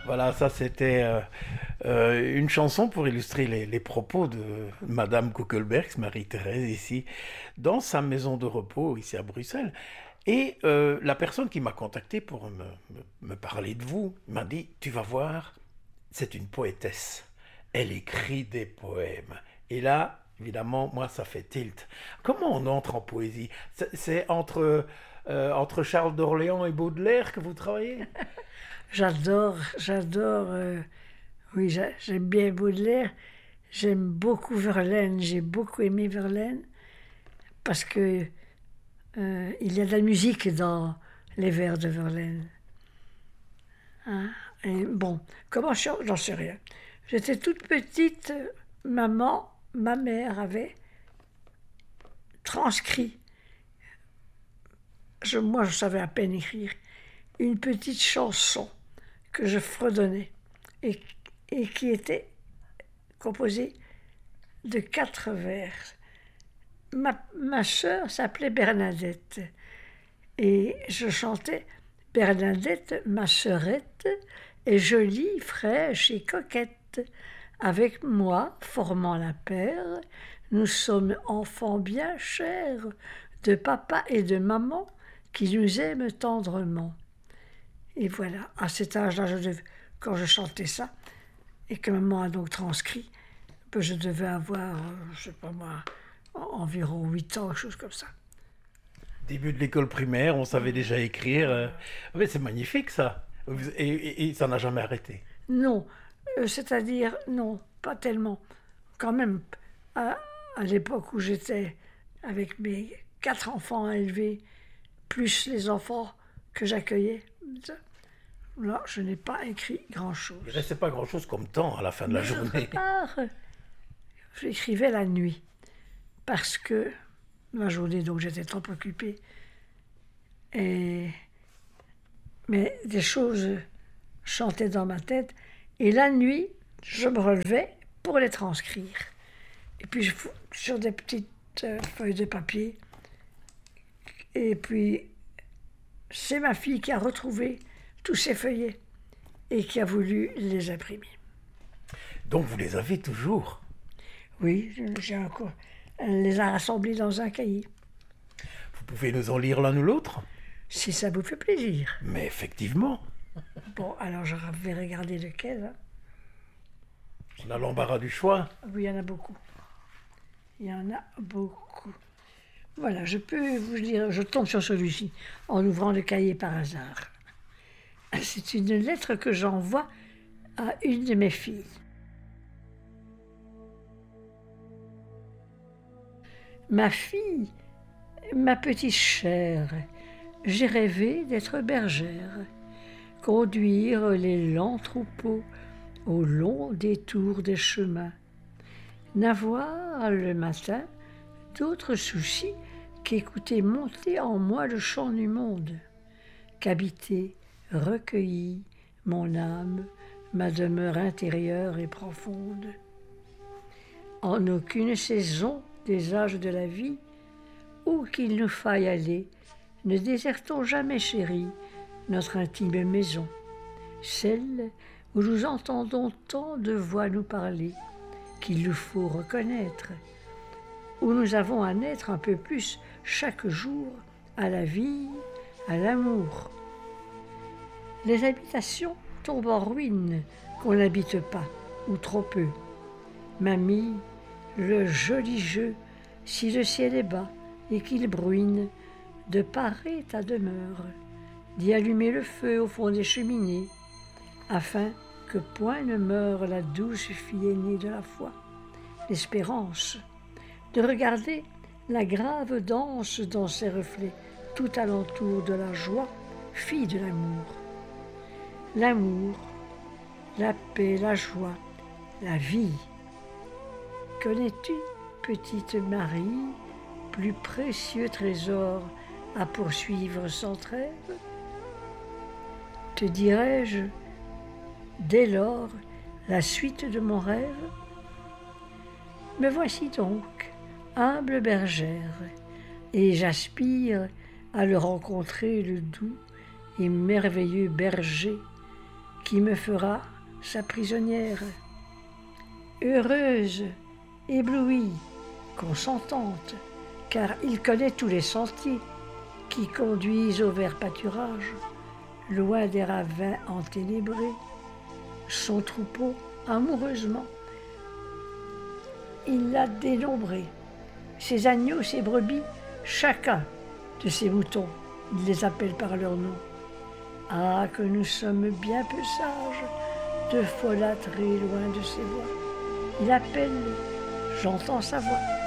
Voilà, ça c'était une chanson pour illustrer les propos de Madame Kuckelbergs, Marie-Thérèse, ici, dans sa maison de repos, ici à Bruxelles. Et la personne qui m'a contacté pour me parler de vous m'a dit, tu vas voir, c'est une poétesse. Elle écrit des poèmes. Et là, évidemment, moi, ça fait tilt. Comment on entre en poésie? C'est entre Charles d'Orléans et Baudelaire que vous travaillez? J'adore. Oui, j'aime bien Baudelaire. J'aime beaucoup Verlaine. J'ai beaucoup aimé Verlaine parce que il y a de la musique dans les vers de Verlaine. Hein. Et bon, comment j'en sais rien. J'étais toute petite, ma mère avait transcrit. Moi, je savais à peine écrire une petite chanson que je fredonnais et, et qui était composée de 4 vers. Ma sœur s'appelait Bernadette et je chantais Bernadette, ma sœurette, est jolie, fraîche et coquette. Avec moi, formant la paire, nous sommes enfants bien chers de papa et de maman qui nous aiment tendrement. Et voilà, à cet âge-là, quand je chantais ça, et que maman a donc transcrit, je devais avoir, je ne sais pas moi, environ 8 ans, quelque chose comme ça. Début de l'école primaire, on savait déjà écrire. Mais c'est magnifique ça. Et ça n'a jamais arrêté. Non, c'est-à-dire, non, pas tellement. Quand même, à, à l'époque où j'étais avec mes 4 enfants à élever, plus les enfants que j'accueillais, là, je n'ai pas écrit grand-chose. Il ne restait pas grand-chose comme temps à la fin de la journée. J'écrivais la nuit, parce que la journée, donc j'étais trop occupée. Mais des choses chantaient dans ma tête, et la nuit, je me relevais pour les transcrire. Et puis sur des petites feuilles de papier. Et puis, c'est ma fille qui a retrouvé tous ces feuillets et qui a voulu les imprimer. Donc vous les avez toujours? Oui, j'ai encore. Elle les a rassemblés dans un cahier. Vous pouvez nous en lire l'un ou l'autre? Si ça vous fait plaisir. Mais effectivement. Bon, alors je vais regarder lequel. Hein. On a l'embarras du choix. Oui, il y en a beaucoup. Il y en a beaucoup. Voilà, je peux vous dire, je tombe sur celui-ci en ouvrant le cahier par hasard. C'est une lettre que j'envoie à une de mes filles. Ma fille, ma petite chère, j'ai rêvé d'être bergère, conduire les lents troupeaux au long détour des chemins, n'avoir le matin d'autres soucis qu'écouter monter en moi le chant du monde, qu'habiter, recueilli, mon âme, ma demeure intérieure et profonde. En aucune saison des âges de la vie, où qu'il nous faille aller, ne désertons jamais, chérie, notre intime maison, celle où nous entendons tant de voix nous parler, qu'il nous faut reconnaître, où nous avons à naître un peu plus chaque jour à la vie, à l'amour. Les habitations tombent en ruine qu'on n'habite pas, ou trop peu. Mamie, le joli jeu, si le ciel est bas et qu'il bruine, de parer ta demeure, d'y allumer le feu au fond des cheminées, afin que point ne meure la douce fille aînée de la foi, l'espérance, de regarder la grave danse dans ses reflets, tout alentour de la joie, fille de l'amour. L'amour, la paix, la joie, la vie. Connais-tu, petite Marie, plus précieux trésor à poursuivre sans trêve? Te dirai-je, dès lors, la suite de mon rêve? Me voici donc, humble bergère, et j'aspire à le rencontrer, le doux et merveilleux berger qui me fera sa prisonnière. Heureuse, éblouie, consentante, car il connaît tous les sentiers qui conduisent au vert pâturage, loin des ravins enténébrés, son troupeau amoureusement. Il l'a dénombré, ses agneaux, ses brebis, chacun de ses moutons, il les appelle par leur nom. Ah, que nous sommes bien peu sages de folâtrer loin de ses voix. Il appelle, j'entends sa voix.